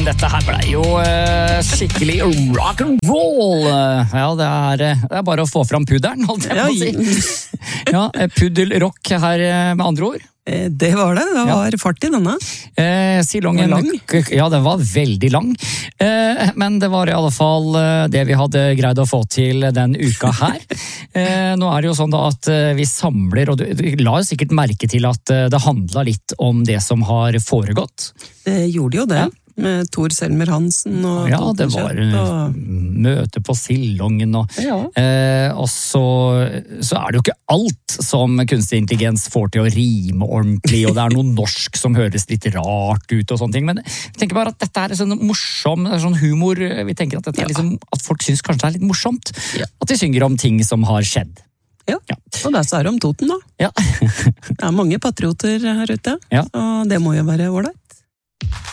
dette her ble jo skikkelig rock and roll. Ja, det er bare å få fram pudderen, holdt jeg på å si. Ja, puddelrock her med andre ord. Det var fart i denne. Silongen, lang. Ja, den var veldig lang. Men det var i alle fall det vi hadde greid å få til den uka her. Nå er det jo sånn da at vi samler, og du la jo sikkert merke til at det handlet litt om det som har foregått. Det gjorde jo det. Ja. Med Tor Selmer Hansen og ja, det var møte på Silongen og så er det jo ikke alt som kunstig intelligens får til å rime ordentlig, og det er noe norsk som høres litt rart ut og sånne ting, men jeg tenker bare at dette er sånn morsom, sånn humor, vi tenker at dette er liksom, at folk synes kanskje det er litt morsomt, at de synger om ting som har skjedd. Ja, og der så er det om Toten da. Ja. Det er mange patrioter her ute, og det må jo være ålreit.